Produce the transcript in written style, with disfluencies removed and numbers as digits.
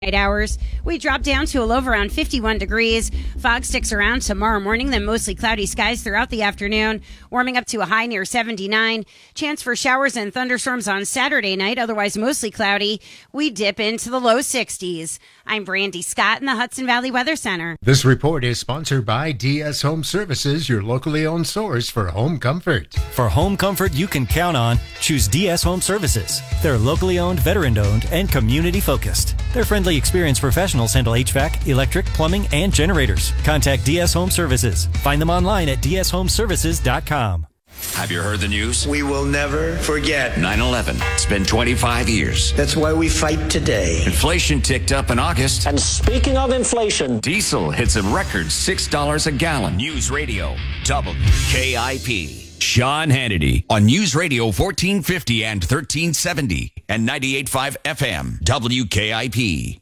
Night hours, we drop down to a low of around 51 degrees. Fog sticks around tomorrow morning, then mostly cloudy skies throughout the afternoon, warming up to a high near 79. Chance for showers and thunderstorms on Saturday night, otherwise mostly cloudy. We dip into the low 60s. I'm Brandy Scott in the Hudson Valley Weather Center. This report is sponsored by DS Home Services, your locally owned source for home comfort. For home comfort you can count on, choose DS Home Services. They're locally owned, veteran-owned, and community-focused. Their friendly, experienced professionals handle HVAC, electric, plumbing, and generators. Contact DS Home Services. Find them online at dshomeservices.com. Have you heard the news? We will never forget 9/11. It's been 25 years. That's why we fight today. Inflation ticked up in August. And speaking of inflation, Diesel hits a record $6 a gallon. News Radio WKIP. Sean Hannity on News Radio 1450 and 1370 and 98.5 FM WKIP.